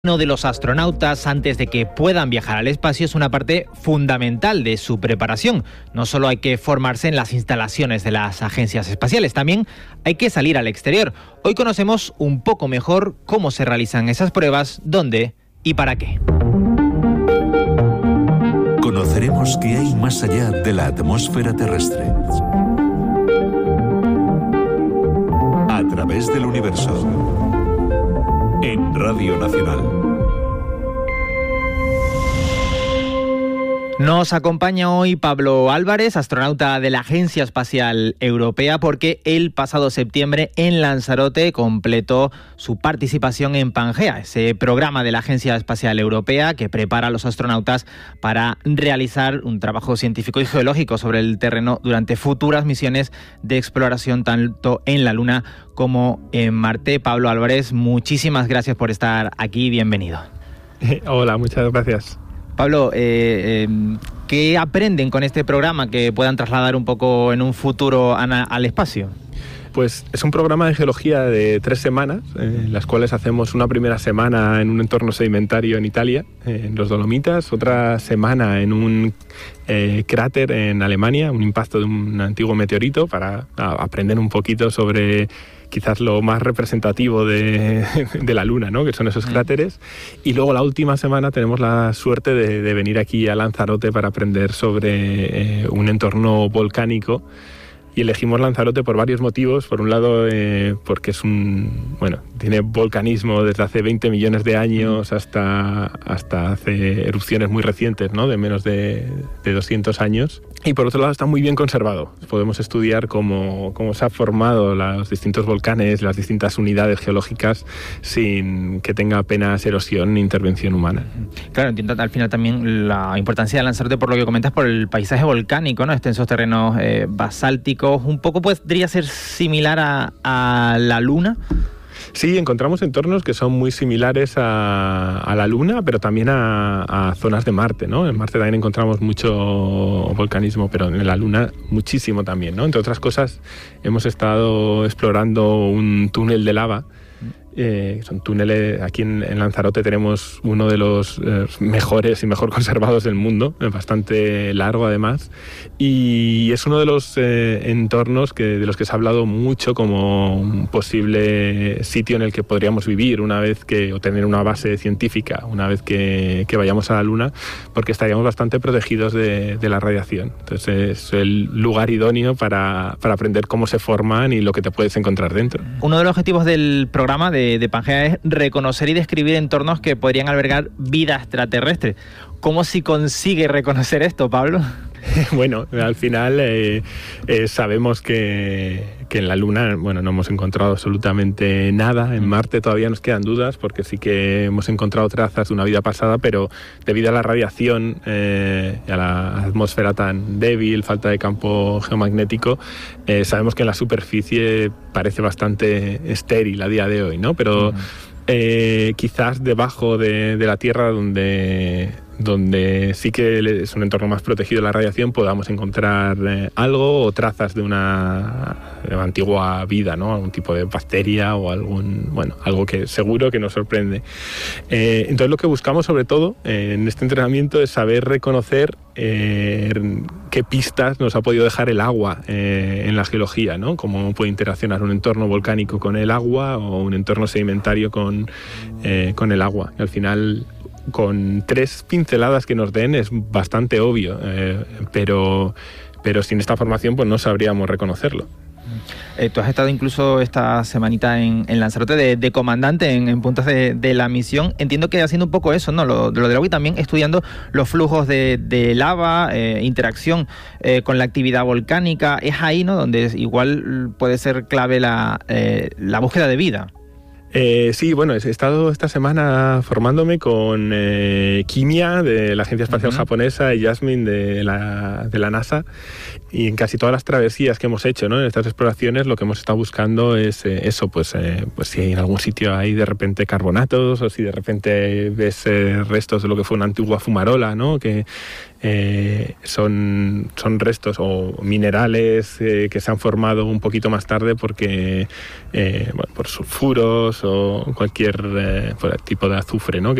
Uno de los astronautas, antes de que puedan viajar al espacio, es una parte fundamental de su preparación. No solo hay que formarse en las instalaciones de las agencias espaciales, también hay que salir al exterior. Hoy conocemos un poco mejor cómo se realizan esas pruebas, dónde y para qué. Conoceremos qué hay más allá de la atmósfera terrestre. A través del universo. En Radio Nacional. Nos acompaña hoy Pablo Álvarez, astronauta de la Agencia Espacial Europea, porque el pasado septiembre en Lanzarote completó su participación en Pangea, ese programa de la Agencia Espacial Europea que prepara a los astronautas para realizar un trabajo científico y geológico sobre el terreno durante futuras misiones de exploración tanto en la Luna como en Marte. Pablo Álvarez, muchísimas gracias por estar aquí, bienvenido. Hola, muchas gracias. Pablo, ¿qué aprenden con este programa que puedan trasladar un poco en un futuro al espacio? Pues es un programa de geología de 3 semanas, en las cuales hacemos una primera semana en un entorno sedimentario en Italia, en los Dolomitas, otra semana en un cráter en Alemania, un impacto de un antiguo meteorito, para aprender un poquito sobre quizás lo más representativo de la Luna, ¿no? Que son esos cráteres. Y luego la última semana tenemos la suerte de venir aquí a Lanzarote para aprender sobre un entorno volcánico. Y elegimos Lanzarote por varios motivos. Por un lado, porque es tiene volcanismo desde hace 20 millones de años hasta hace erupciones muy recientes, ¿no? De menos de 200 años. Y por otro lado está muy bien conservado. Podemos estudiar cómo se han formado los distintos volcanes, las distintas unidades geológicas sin que tenga apenas erosión ni intervención humana. Claro, entiendo al final también la importancia de Lanzarote por lo que comentas, por el paisaje volcánico, ¿no? Extensos terrenos basálticos. Un poco podría ser similar a la Luna. Sí, encontramos entornos que son muy similares a la Luna, pero también a zonas de Marte, ¿no? En Marte también encontramos mucho volcanismo, pero en la Luna muchísimo también, ¿no? Entre otras cosas, hemos estado explorando un túnel de lava. Son túneles. Aquí en Lanzarote tenemos uno de los mejores y mejor conservados del mundo, bastante largo además, y es uno de los entornos de los que se ha hablado mucho como un posible sitio en el que podríamos vivir o tener una base científica una vez que vayamos a la Luna, porque estaríamos bastante protegidos de la radiación. Entonces es el lugar idóneo para aprender cómo se forman y lo que te puedes encontrar dentro. Uno de los objetivos del programa de Pangea es reconocer y describir entornos que podrían albergar vida extraterrestre. ¿Cómo se consigue reconocer esto, Pablo? Bueno, al final sabemos que en la Luna no hemos encontrado absolutamente nada. En Marte todavía nos quedan dudas porque sí que hemos encontrado trazas de una vida pasada, pero debido a la radiación y a la atmósfera tan débil, falta de campo geomagnético, sabemos que en la superficie parece bastante estéril a día de hoy, ¿no? Pero quizás debajo de la Tierra, donde sí que es un entorno más protegido de la radiación, podamos encontrar algo o trazas de una antigua vida, ¿no? Algún tipo de bacteria o algo que seguro que nos sorprende. Entonces lo que buscamos sobre todo en este entrenamiento es saber reconocer qué pistas nos ha podido dejar el agua en la geología, ¿no? Cómo puede interaccionar un entorno volcánico con el agua o un entorno sedimentario con el agua. Y al final, con 3 pinceladas que nos den es bastante obvio, pero sin esta formación pues no sabríamos reconocerlo. Tú has estado incluso esta semanita en Lanzarote de comandante en puntos de la misión. Entiendo que haciendo un poco eso, ¿no? Lo del agua, y también estudiando los flujos de lava, interacción con la actividad volcánica. Es ahí, ¿no?, donde igual puede ser clave la búsqueda de vida. Sí, he estado esta semana formándome con Kimia de la Agencia Espacial Japonesa y Jasmine de la NASA, y en casi todas las travesías que hemos hecho, ¿no?, en estas exploraciones, lo que hemos estado buscando es si en algún sitio hay de repente carbonatos o si de repente ves restos de lo que fue una antigua fumarola, ¿no?, que son restos o minerales que se han formado un poquito más tarde porque por sulfuros o cualquier tipo de azufre, ¿no?,